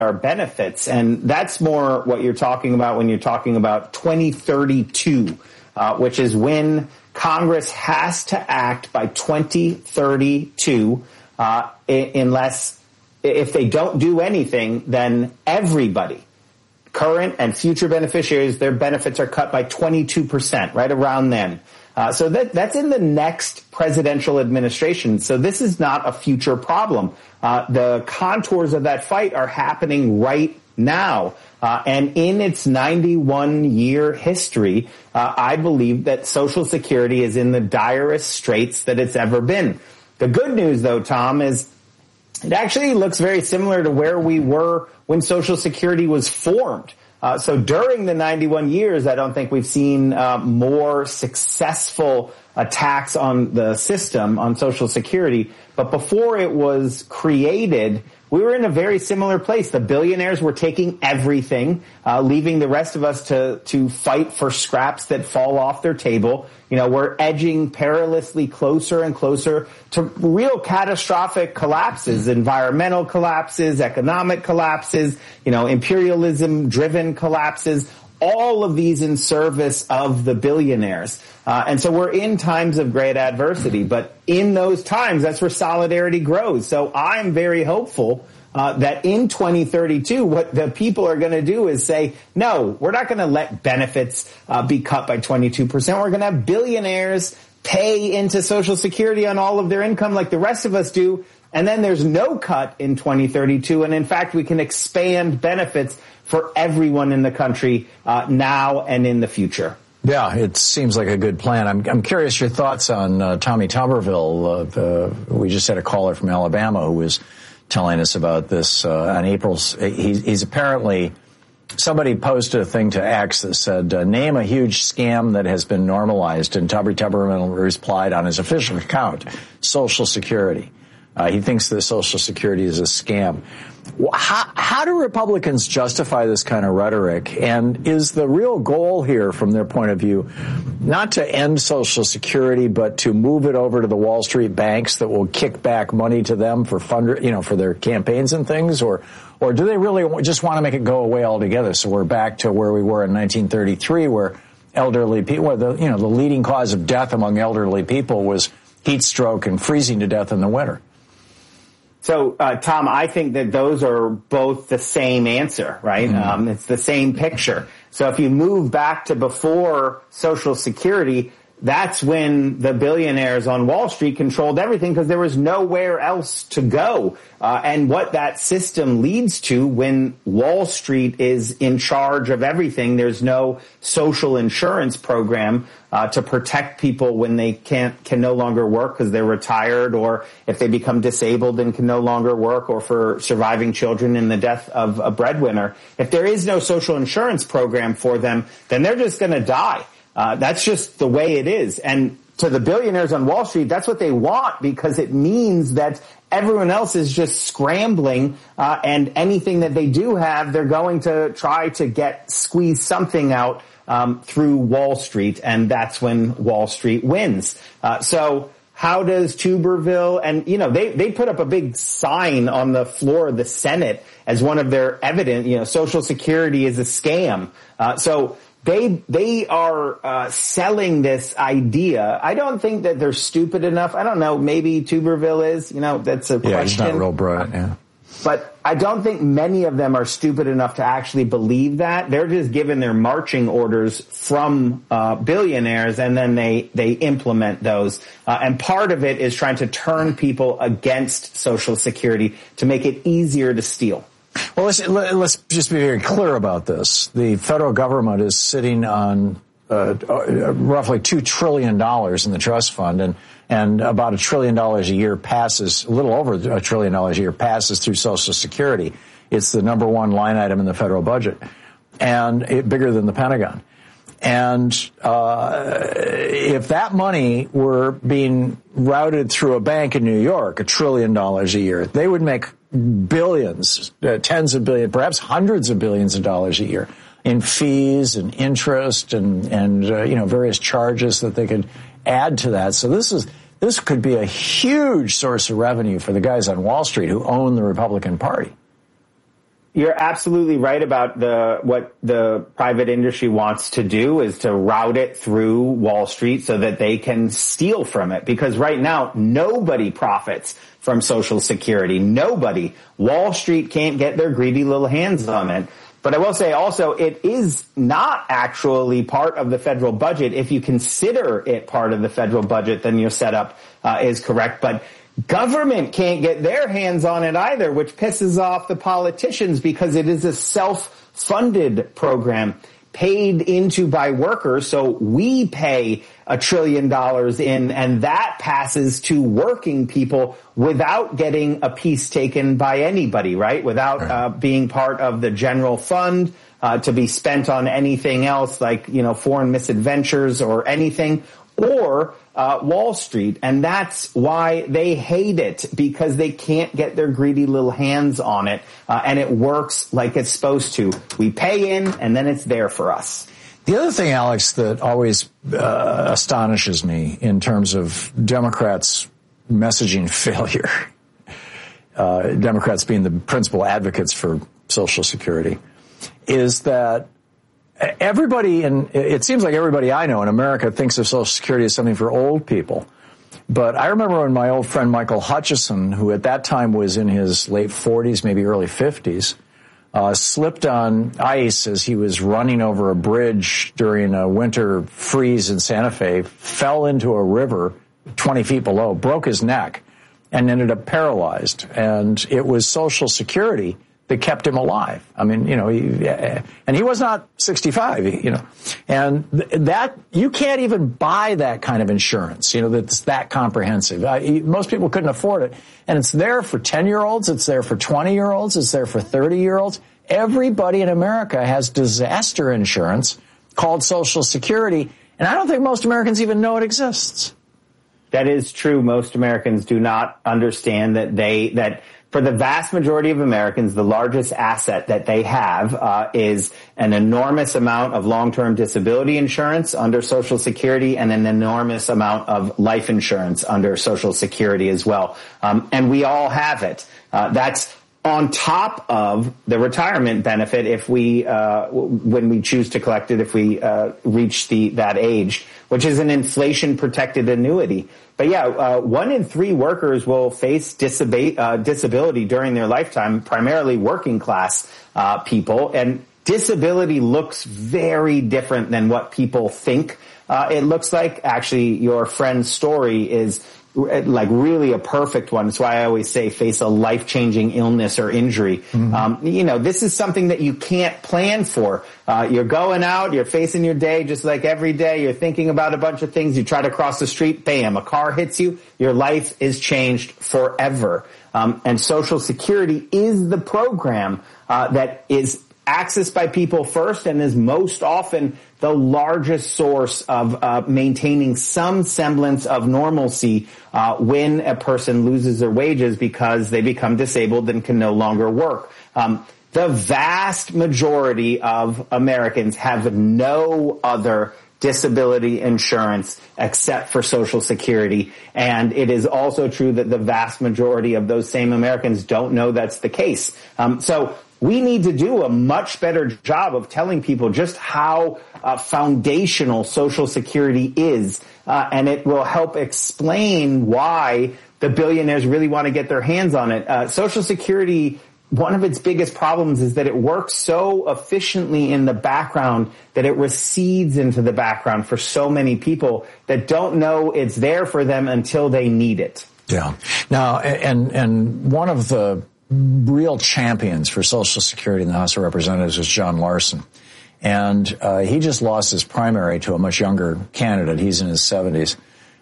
our benefits. And that's more what you're talking about when you're talking about 2032, which is when Congress has to act by 2032, if they don't do anything, then everybody, current and future beneficiaries, their benefits are cut by 22%, right around then. So that's in the next presidential administration. So this is not a future problem. The contours of that fight are happening right now. And in its 91-year history, I believe that Social Security is in the direst straits that it's ever been. The good news, though, Tom, is it actually looks very similar to where we were when Social Security was formed. So during the 91 years, I don't think we've seen more successful attacks on the system, on Social Security. But before it was created, we were in a very similar place. The billionaires were taking everything, leaving the rest of us to fight for scraps that fall off their table. You know, we're edging perilously closer and closer to real catastrophic collapses, environmental collapses, economic collapses, you know, imperialism-driven collapses, all of these in service of the billionaires. And so we're in times of great adversity, but in those times, that's where solidarity grows. So I'm very hopeful that in 2032, what the people are going to do is say, no, we're not going to let benefits be cut by 22%. We're going to have billionaires pay into Social Security on all of their income like the rest of us do. And then there's no cut in 2032. And in fact, we can expand benefits for everyone in the country now and in the future. Yeah, it seems like a good plan. I'm curious your thoughts on Tommy Tuberville. We just had a caller from Alabama who was telling us about this on April's. He's apparently, somebody posted a thing to X that said, name a huge scam that has been normalized, and Tommy Tuberville replied on his official account, Social Security. He thinks that Social Security is a scam. How do Republicans justify this kind of rhetoric? And is the real goal here, from their point of view, not to end Social Security, but to move it over to the Wall Street banks that will kick back money to them for for their campaigns and things? Or do they really just want to make it go away altogether? So we're back to where we were in 1933, where elderly people, the leading cause of death among elderly people was heat stroke and freezing to death in the winter. So, Tom, I think that those are both the same answer, right? Mm-hmm. It's the same picture. So if you move back to before Social Security, that's when the billionaires on Wall Street controlled everything because there was nowhere else to go. And what that system leads to when Wall Street is in charge of everything, there's no social insurance program to protect people when they can no longer work because they're retired, or if they become disabled and can no longer work, or for surviving children in the death of a breadwinner. If there is no social insurance program for them, then they're just going to die. That's just the way it is. And to the billionaires on Wall Street, that's what they want, because it means that everyone else is just scrambling, and anything that they do have, they're going to try to squeeze something out through Wall Street, and that's when Wall Street wins. So how does Tuberville, and they put up a big sign on the floor of the Senate as one of their evidence, Social Security is a scam. So they are selling this idea. I don't think that they're stupid enough. I don't know. Maybe Tuberville is. That's a question. Yeah, he's not real bright. Yeah. But I don't think many of them are stupid enough to actually believe that. They're just given their marching orders from billionaires, and then they implement those. And part of it is trying to turn people against Social Security to make it easier to steal. Well, let's just be very clear about this. The federal government is sitting on roughly $2 trillion in the trust fund, and about $1 trillion a year passes, a little over $1 trillion a year passes through Social Security. It's the number one line item in the federal budget, and bigger than the Pentagon. And if that money were being routed through a bank in New York, $1 trillion a year, they would make billions, tens of billions, perhaps hundreds of billions of dollars a year in fees and interest and various charges that they could add to that. So this could be a huge source of revenue for the guys on Wall Street who own the Republican Party. You're absolutely right about what the private industry wants to do is to route it through Wall Street so that they can steal from it. Because right now, nobody profits from Social Security. Nobody. Wall Street can't get their greedy little hands on it. But I will say also, it is not actually part of the federal budget. If you consider it part of the federal budget, then your setup is correct. But government can't get their hands on it either, which pisses off the politicians because it is a self-funded program paid into by workers. So we pay $1 trillion in, and that passes to working people without getting a piece taken by anybody, right? Without being part of the general fund to be spent on anything else like, foreign misadventures or anything, or Wall Street. And that's why they hate it, because they can't get their greedy little hands on it. And it works like it's supposed to. We pay in and then it's there for us. The other thing, Alex, that always astonishes me in terms of Democrats' messaging failure, Democrats being the principal advocates for Social Security, is that it seems like everybody I know in America thinks of Social Security as something for old people. But I remember when my old friend Michael Hutchison, who at that time was in his late 40s, maybe early 50s, slipped on ice as he was running over a bridge during a winter freeze in Santa Fe, fell into a river 20 feet below, broke his neck, and ended up paralyzed. And it was Social Security that kept him alive. I mean, and he was not 65, and that you can't even buy that kind of insurance, that's that comprehensive. Most people couldn't afford it. And it's there for 10-year-olds. It's there for 20-year-olds. It's there for 30-year-olds. Everybody in America has disaster insurance called Social Security. And I don't think most Americans even know it exists. That is true. Most Americans do not understand that for the vast majority of Americans, the largest asset that they have is an enormous amount of long-term disability insurance under Social Security and an enormous amount of life insurance under Social Security as well. And we all have it. That's on top of the retirement benefit if when we choose to collect it, if we reach that age, which is an inflation-protected annuity. But yeah, 1 in 3 workers will face disability during their lifetime, primarily working class people. And disability looks very different than what people think it looks like. Actually, your friend's story is like really a perfect one. That's why I always say face a life-changing illness or injury. Mm-hmm. This is something that you can't plan for. You're going out, you're facing your day just like every day. You're thinking about a bunch of things. You try to cross the street, bam, a car hits you. Your life is changed forever. And Social Security is the program that is accessed by people first and is most often the largest source of maintaining some semblance of normalcy when a person loses their wages because they become disabled and can no longer work. The vast majority of Americans have no other disability insurance except for Social Security. And it is also true that the vast majority of those same Americans don't know that's the case. So we need to do a much better job of telling people just how foundational Social Security is, and it will help explain why the billionaires really want to get their hands on it. Social Security, one of its biggest problems is that it works so efficiently in the background that it recedes into the background for so many people that don't know it's there for them until they need it. Yeah. Now, and one of the real champions for Social Security in the House of Representatives was John Larson. And he just lost his primary to a much younger candidate. He's in his 70s.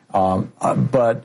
But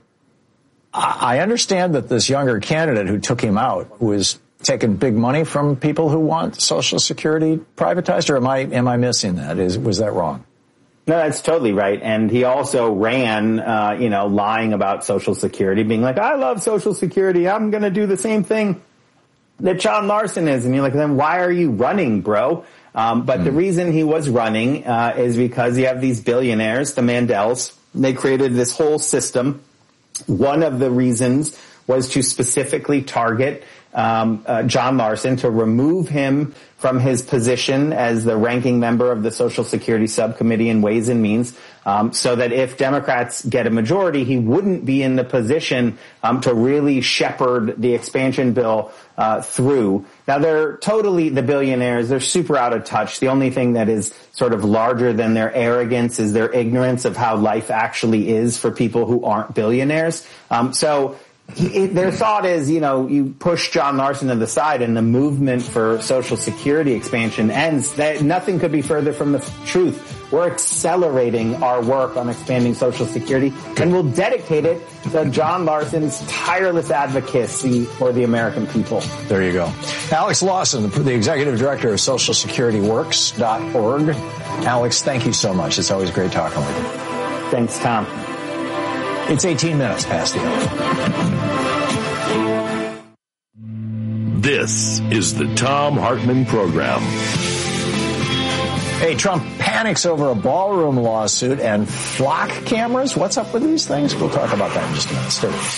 I understand that this younger candidate who took him out was taking big money from people who want Social Security privatized, or am I missing that? Was that wrong? No, that's totally right. And he also ran, lying about Social Security, being like, I love Social Security. I'm going to do the same thing that John Larson is. And you're like, then why are you running, bro? But the reason he was running is because you have these billionaires, the Mandels. They created this whole system. One of the reasons was to specifically target John Larson, to remove him from his position as the ranking member of the Social Security Subcommittee in Ways and Means, so that if Democrats get a majority, he wouldn't be in the position to really shepherd the expansion bill through. Now, the billionaires, they're super out of touch. The only thing that is sort of larger than their arrogance is their ignorance of how life actually is for people who aren't billionaires. Their thought is, you push John Larson to the side and the movement for Social Security expansion ends. That nothing could be further from the truth. We're accelerating our work on expanding Social Security, and we'll dedicate it to John Larson's tireless advocacy for the American people. There you go. Alex Lawson, the executive director of SocialSecurityWorks.org. Alex, thank you so much. It's always great talking with you. Thanks, Tom. It's 18 minutes past the hour. This is the Thom Hartmann Program. Hey, Trump panics over a ballroom lawsuit and flock cameras. What's up with these things? We'll talk about that in just a minute. Stay with us.